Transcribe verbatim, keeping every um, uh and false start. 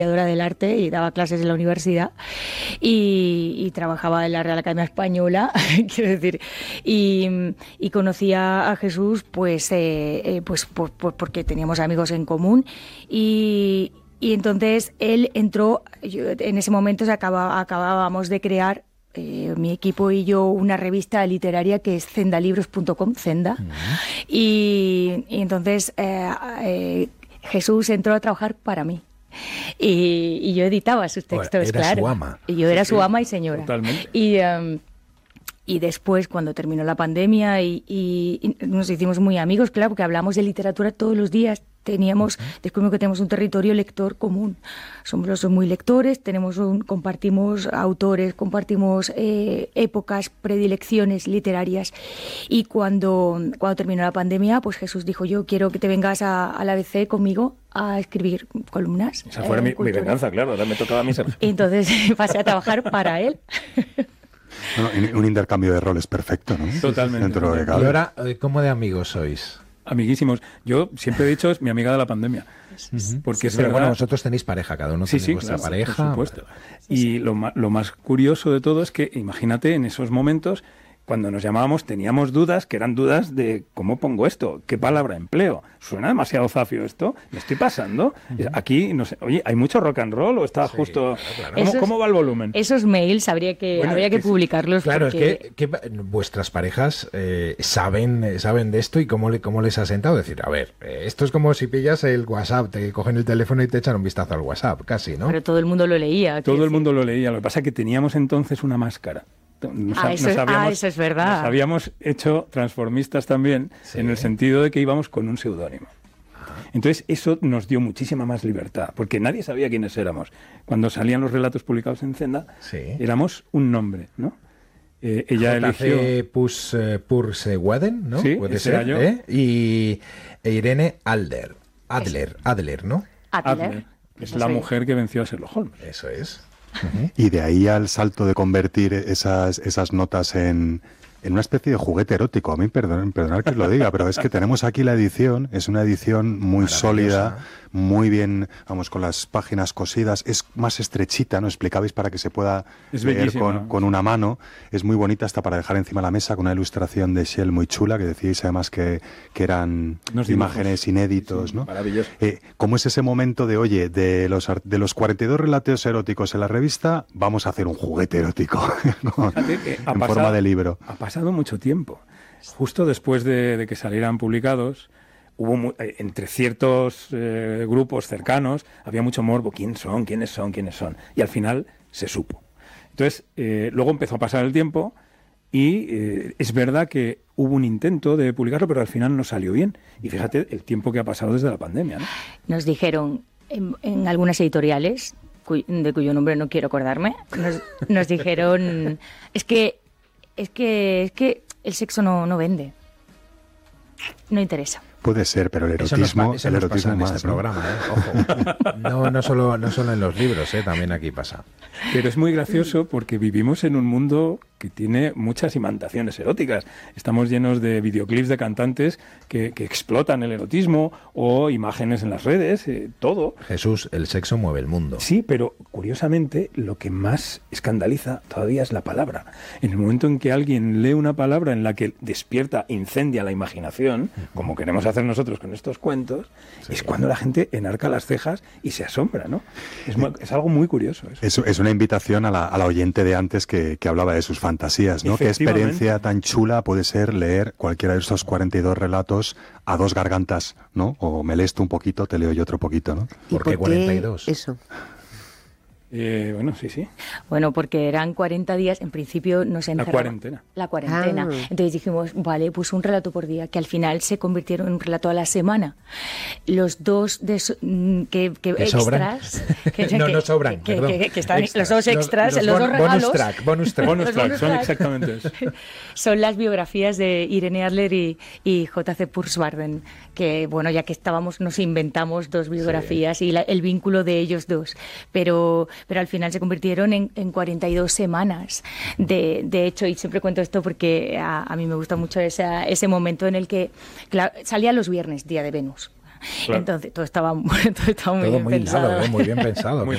del arte y daba clases en la universidad y, y trabajaba en la Real Academia Española, quiero decir, y, y conocía a Jesús pues, eh, eh, pues por, por, porque teníamos amigos en común y, y entonces él entró, yo, en ese momento se acaba, acabábamos de crear Eh, mi equipo y yo una revista literaria que es zendalibros punto com, Zenda, uh-huh. y, y entonces eh, eh, Jesús entró a trabajar para mí y, y yo editaba sus textos, era claro. Su ama. Y yo era sí, su ama y señora. Totalmente. Y, um, y después, cuando terminó la pandemia y, y, y nos hicimos muy amigos, claro, porque hablamos de literatura todos los días. Teníamos, descubrimos que tenemos un territorio lector común. Somos los muy lectores, tenemos un, compartimos autores, compartimos eh, épocas, predilecciones literarias. Y cuando, cuando terminó la pandemia, pues Jesús dijo, yo quiero que te vengas a, a la A B C conmigo a escribir columnas. Esa fue eh, mi, mi venganza, claro, ahora me tocaba a mí ser. Y entonces pasé a trabajar para él. Bueno, un intercambio de roles perfecto, ¿no? Totalmente. Dentro de Y ahora, ¿cómo de amigos sois? Amiguísimos. Yo siempre he dicho, es mi amiga de la pandemia. Uh-huh. Porque es Pero verdad... bueno, vosotros tenéis pareja, cada uno sí, tiene sí, vuestra claro, pareja. Por supuesto. Y lo, ma- lo más curioso de todo es que, imagínate, en esos momentos, cuando nos llamábamos, teníamos dudas, que eran dudas de ¿cómo pongo esto? ¿Qué palabra empleo? ¿Suena demasiado zafio esto? ¿Me estoy pasando? Uh-huh. Aquí, no sé, oye, ¿hay mucho rock and roll o está sí, justo...? Claro, claro. ¿Cómo, esos, ¿Cómo va el volumen? Esos mails habría que, bueno, habría que es, publicarlos. Claro, porque... es que, que vuestras parejas eh, saben, saben de esto y cómo, le, cómo les ha sentado. Decir, a ver, eh, esto es como si pillas el WhatsApp, te cogen el teléfono y te echan un vistazo al WhatsApp, casi, ¿no? Pero todo el mundo lo leía. Todo el decir. mundo lo leía. Lo que pasa es que teníamos entonces una máscara. Nos, ah, eso, nos habíamos, ah, eso es verdad. Nos habíamos hecho transformistas también, sí. En el sentido de que íbamos con un seudónimo. Entonces eso nos dio muchísima más libertad, porque nadie sabía quiénes éramos. Cuando salían los relatos publicados en Zenda, sí. Éramos un nombre, ¿no? Eh, ella J C eligió... Pus, uh, Purseweden, ¿no? Sí, puede ese ser, era yo. ¿eh? Y e Irene Adler, Adler, Adler, ¿no? Adler. Adler, que es la mujer que venció a Sherlock Holmes. Eso es. Uh-huh. Y de ahí al salto de convertir esas, esas notas en, en una especie de juguete erótico. A mí, perdón, perdonad que os lo diga, pero es que tenemos aquí la edición, es una edición muy sólida, muy bien, vamos, con las páginas cosidas, es más estrechita, ¿no? Explicabais para que se pueda es leer con, con una mano, es muy bonita hasta para dejar encima de la mesa, con una ilustración de Shell muy chula, que decíais además que, que eran Nos imágenes inéditos, sí, ¿no? Maravilloso. Eh, ¿Cómo es ese momento de, oye, de los, de los cuarenta y dos relatos eróticos en la revista, vamos a hacer un juguete erótico con, en pasado, forma de libro? Ha pasado mucho tiempo. Justo después de, de que salieran publicados, hubo mu- entre ciertos eh, grupos cercanos, había mucho morbo. ¿Quién son? ¿Quiénes son? ¿Quiénes son? Y al final se supo. Entonces, eh, luego empezó a pasar el tiempo y eh, es verdad que hubo un intento de publicarlo, pero al final no salió bien. Y fíjate el tiempo que ha pasado desde la pandemia, ¿no? Nos dijeron en, en algunas editoriales, cuy, de cuyo nombre no quiero acordarme, nos, nos dijeron, es que, es que, es que el sexo no, no vende. No interesa. Puede ser, pero el erotismo, eso nos, eso el nos erotismo pasa en más, este ¿no? programa, ¿eh? Ojo. No, no solo, no solo en los libros, ¿eh? También aquí pasa. Pero es muy gracioso porque vivimos en un mundo que tiene muchas imantaciones eróticas. Estamos llenos de videoclips de cantantes que, que explotan el erotismo o imágenes en las redes, eh, todo. Jesús, el sexo mueve el mundo. Sí, pero curiosamente lo que más escandaliza todavía es la palabra. En el momento en que alguien lee una palabra en la que despierta, incendia la imaginación, como queremos hacer nosotros con estos cuentos, sí. Es cuando la gente enarca las cejas y se asombra, ¿no? Es, muy, es algo muy curioso eso. Es, es una invitación a la, a la oyente de antes que, que hablaba de sus fantasías, ¿no? Qué experiencia tan chula puede ser leer cualquiera de estos cuarenta y dos relatos a dos gargantas, ¿no? O me lees tú un poquito, te leo yo otro poquito, ¿no? ¿Por qué cuarenta y dos? Eso. Eh, bueno, sí, sí. Bueno, porque eran cuarenta días, en principio nos encerraba. La cuarentena. La cuarentena. Ah. Entonces dijimos, vale, pues un relato por día, que al final se convirtieron en un relato a la semana. Los dos de so, que, que ¿Que extras... Que, no, que, no sobran, que, perdón. Que, que, que están, Extras. los dos extras, los, los, los dos bon, regalos... Bonus track, bonus track. Bonus track, bonus son track. exactamente eso. Son las biografías de Irene Adler y, y J C Purswarden, que, bueno, ya que estábamos, nos inventamos dos biografías sí. Y la, el vínculo de ellos dos. Pero, pero al final se convirtieron en, en cuarenta y dos semanas. De, de hecho, y siempre cuento esto porque a, a mí me gusta mucho esa, ese momento en el que claro, salía los viernes, día de Venus. Claro. Entonces todo estaba, todo estaba muy todo bien muy pensado. Hilado, ¿eh? Muy bien pensado. Muy